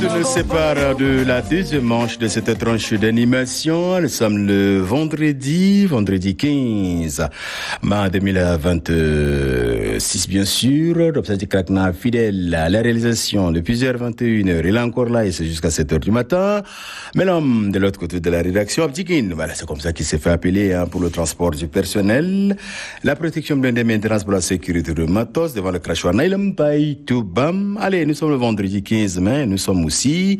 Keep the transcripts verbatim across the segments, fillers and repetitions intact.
Nous sépare de la deuxième manche de cette tranche d'animation. Nous sommes le vendredi, vendredi quinze mai deux mille vingt-six, bien sûr. L'Obsadi Krakna, fidèle à la réalisation depuis zéro heure vingt et une heures. Il est encore là et c'est jusqu'à sept heures du matin. Mais l'homme de l'autre côté de la rédaction, Abdikin, voilà, c'est comme ça qu'il s'est fait appeler hein, pour le transport du personnel. La protection blindée maintenance pour la sécurité de Matos devant le crachoir Naïlam Paï Toubam. Allez, nous sommes le vendredi quinze mai. Nous sommes aussi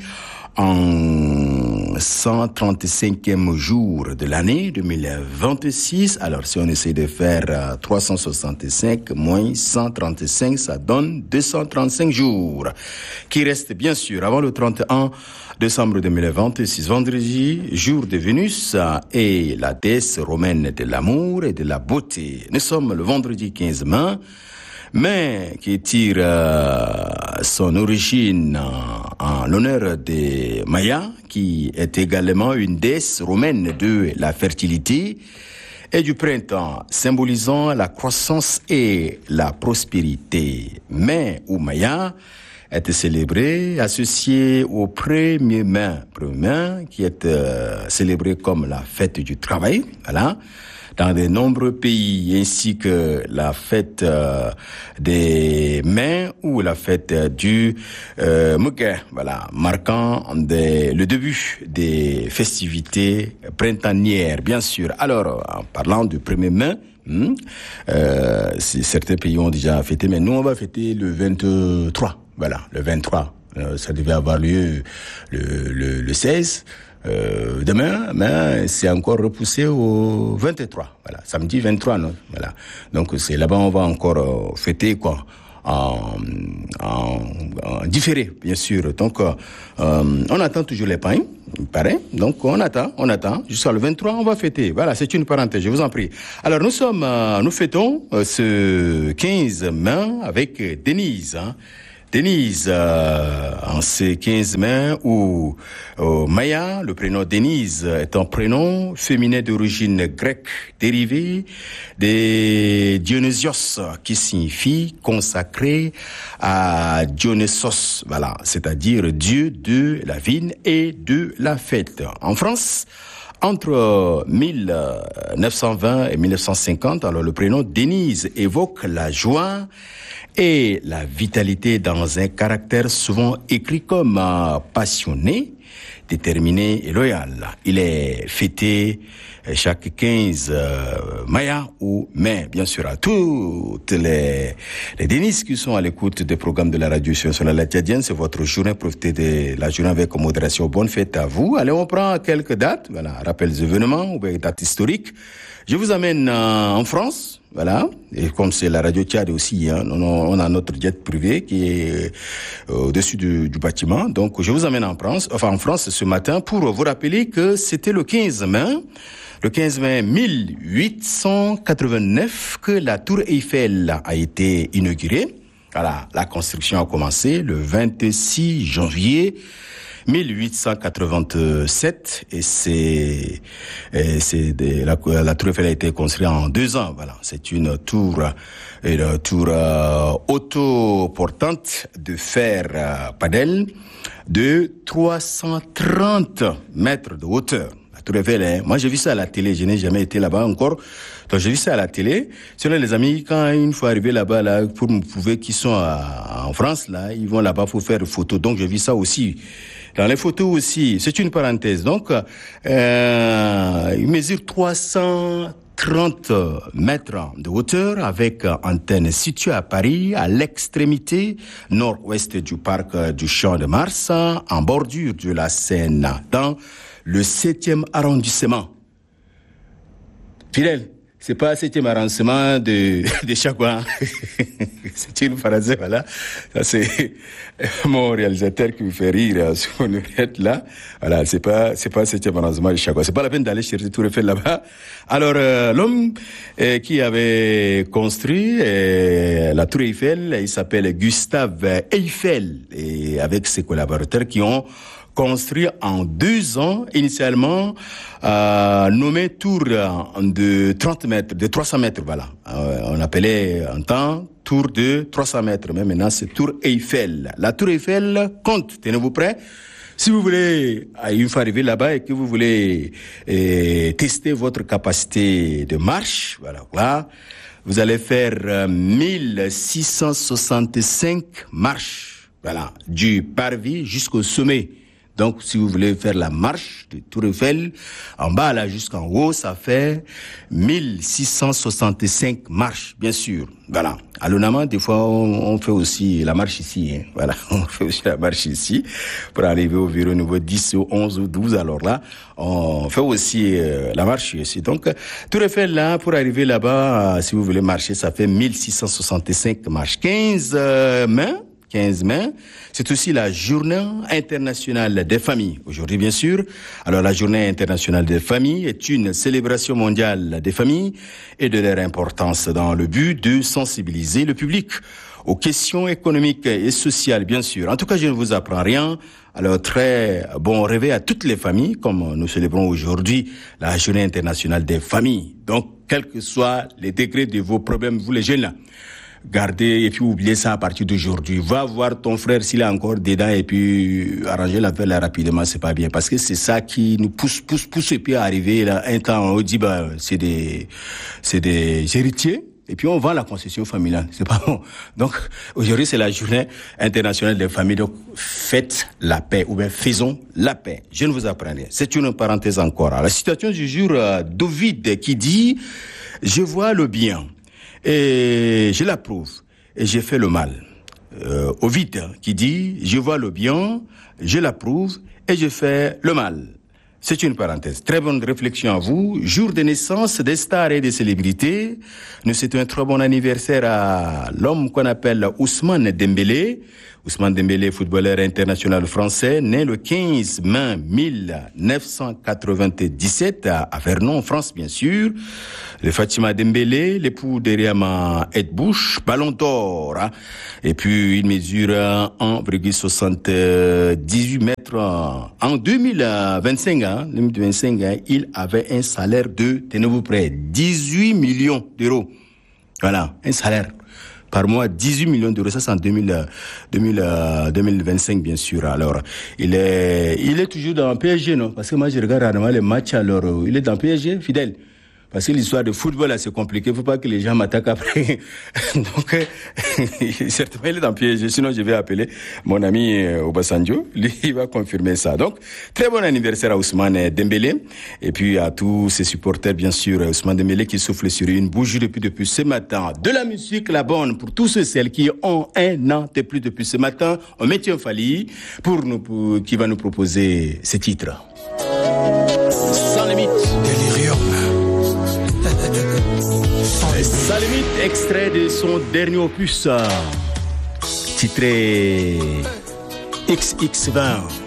en cent trente-cinquième jour de l'année deux mille vingt-six. Alors, si on essaie de faire euh, trois cent soixante-cinq moins cent trente-cinq, ça donne deux cent trente-cinq jours, qui restent bien sûr avant le trente et un décembre deux mille vingt-six, vendredi, jour de Vénus et la déesse romaine de l'amour et de la beauté. Nous sommes le vendredi quinze mai. Mais qui tire euh, son origine en, en l'honneur de Maya, qui est également une déesse romaine de la fertilité et du printemps, symbolisant la croissance et la prospérité. Mais ou Maya est célébrée, associée au premier mai, premier mai qui est euh, célébré comme la fête du travail, voilà. Dans de nombreux pays, ainsi que la fête euh, des mains ou la fête euh, du euh, Muguet, voilà, marquant des, le début des festivités printanières, bien sûr. Alors, en parlant du premier mai, hmm, euh, certains pays ont déjà fêté, mais nous, on va fêter le vingt-trois, voilà, le vingt-trois. Euh, ça devait avoir lieu le, le, le seize. Euh, demain, mais c'est encore repoussé au vingt-trois. Voilà, samedi vingt-trois, non? Voilà. Donc c'est là-bas on va encore euh, fêter quoi, en, en, en différé, bien sûr. Donc euh, on attend toujours les pains, il paraît. Donc on attend, on attend jusqu'à le vingt-trois, on va fêter. Voilà, c'est une parenthèse. Je vous en prie. Alors nous sommes, euh, nous fêtons euh, ce quinze mai avec Denise. Hein. Denise, euh, en ce quinze mai, où euh, Maya, le prénom Denise, est un prénom féminin d'origine grecque dérivé de Dionysios, qui signifie consacré à Dionysos, voilà, c'est-à-dire Dieu de la vigne et de la fête. En France, entre mille neuf cent vingt et mille neuf cent cinquante, alors le prénom Denise évoque la joie et la vitalité dans un caractère souvent écrit comme euh, passionné, déterminé et loyal. Il est fêté chaque quinze euh, mai ou mai, bien sûr, à toutes les, les Denis qui sont à l'écoute des programmes de la radio sur la Latadienne. C'est votre journée. Profitez de la journée avec modération. Bonne fête à vous. Allez, on prend quelques dates, voilà, rappels d'événements ou des dates historiques. Je vous amène euh, en France. Voilà, et comme c'est la radio Tchad aussi, hein, on, on a notre jet privé qui est euh, au-dessus du, du bâtiment. Donc, je vous amène en France, enfin en France ce matin pour vous rappeler que c'était le quinze mai, le quinze mai mille huit cent quatre-vingt-neuf que la tour Eiffel a été inaugurée. Voilà, la construction a commencé le vingt-six janvier mille huit cent quatre-vingt-sept et c'est, et c'est de, la, la tour Eiffel a été construite en deux ans. Voilà, c'est une tour, une tour euh, autoportante de fer euh, padel de trois cent trente mètres de hauteur. La tour Eiffel, hein, moi j'ai vu ça à la télé, je n'ai jamais été là-bas encore. Donc j'ai vu ça à la télé. Selon les amis, quand une fois arrivé là-bas, là, pour me prouver qu'ils sont à, en France, là, ils vont là-bas pour faire des photos. Donc j'ai vu ça aussi. Dans les photos aussi, c'est une parenthèse. Donc, euh, il mesure trois cent trente mètres de hauteur avec antenne située à Paris, à l'extrémité nord-ouest du parc du Champ de Mars, en bordure de la Seine, dans le septième arrondissement. Fidèle, c'est pas le septième arrondissement de, de Chagouin. C'est une phrase, voilà. Ça, c'est mon réalisateur qui me fait rire sur mon oreillette, là. Voilà, c'est pas, c'est pas le septième arrondissement de Chagouin. C'est pas la peine d'aller chercher tout refait là-bas. Alors, euh, l'homme euh, qui avait construit euh, la tour Eiffel, il s'appelle Gustave Eiffel, et avec ses collaborateurs qui ont construit en deux ans, initialement euh, nommé tour de trente mètres, de trois cents mètres, voilà. Euh, on appelait un temps tour de trois cents mètres. Mais maintenant, c'est Tour Eiffel. La Tour Eiffel compte, tenez-vous prêts. Si vous voulez, une fois arrivé là-bas et que vous voulez eh, tester votre capacité de marche, voilà, là, vous allez faire euh, mille six cent soixante-cinq marches, voilà, du parvis jusqu'au sommet. Donc, si vous voulez faire la marche de Tour Eiffel, en bas là jusqu'en haut, ça fait mille six cent soixante-cinq marches, bien sûr. Voilà. À l'Onama, des fois, on, on fait aussi la marche ici. Hein. Voilà, on fait aussi la marche ici pour arriver au vélo niveau dix ou onze ou douze. Alors là, on fait aussi euh, la marche ici. Donc, Tour Eiffel là, pour arriver là-bas, euh, si vous voulez marcher, ça fait mille six cent soixante-cinq marches. quinze euh, mains. quinze mai, c'est aussi la journée internationale des familles. Aujourd'hui, bien sûr. Alors, la journée internationale des familles est une célébration mondiale des familles et de leur importance dans le but de sensibiliser le public aux questions économiques et sociales, bien sûr. En tout cas, je ne vous apprends rien. Alors, très bon réveil à toutes les familles, comme nous célébrons aujourd'hui la journée internationale des familles. Donc, quels que soient les degrés de vos problèmes, vous les jeunes là, gardez et puis oubliez ça à partir d'aujourd'hui. Va voir ton frère s'il est encore dedans et puis arranger l'affaire là rapidement, c'est pas bien. Parce que c'est ça qui nous pousse, pousse, pousse et puis arriver là, un temps, on dit, bah, c'est des, c'est des héritiers. Et puis on vend la concession familiale, c'est pas bon. Donc aujourd'hui c'est la journée internationale des familles. Donc faites la paix ou bien faisons la paix. Je ne vous apprends rien. C'est une parenthèse encore. La citation du jour euh, d'Ovide qui dit « Je vois le bien et je l'approuve et j'ai fait le mal ». Euh, Ovide qui dit « Je vois le bien, je l'approuve et je fais le mal ». C'est une parenthèse. Très bonne réflexion à vous. Jour de naissance des stars et des célébrités. Nous souhaitons un très bon anniversaire à l'homme qu'on appelle Ousmane Dembélé. Ousmane Dembélé, footballeur international français, né le quinze mai mille neuf cent quatre-vingt-dix-sept à Vernon, en France, bien sûr. Le Fatima Dembélé, l'époux de Riama Edbouch, ballon d'or. Hein. Et puis, il mesure un virgule soixante-dix-huit mètres. En deux mille vingt-cinq, hein, deux mille vingt-cinq hein, il avait un salaire de, tenez-vous prêts, dix-huit millions d'euros. Voilà, un salaire par mois, dix-huit millions d'euros. Ça, c'est en deux mille, deux mille, deux mille vingt-cinq, bien sûr. Alors, il est, il est toujours dans P S G, non? Parce que moi, je regarde rarement les matchs, alors, il est dans P S G, fidèle. Parce que l'histoire de football, là, c'est compliqué. Il ne faut pas que les gens m'attaquent après. Donc, certainement, il est dans P S G. Sinon, je vais appeler mon ami euh, Obasanjo. Lui, il va confirmer ça. Donc, très bon anniversaire à Ousmane Dembélé. Et puis, à tous ses supporters, bien sûr, Ousmane Dembélé qui souffle sur une bougie depuis, depuis ce matin. De la musique, la bonne, pour tous ceux et celles qui ont un an de plus depuis ce matin. On met un Fali pour nous, pour, qui va nous proposer ce titre. Sans limite. Délirium. Sans limite, extrait de son dernier opus, titré X X vingt.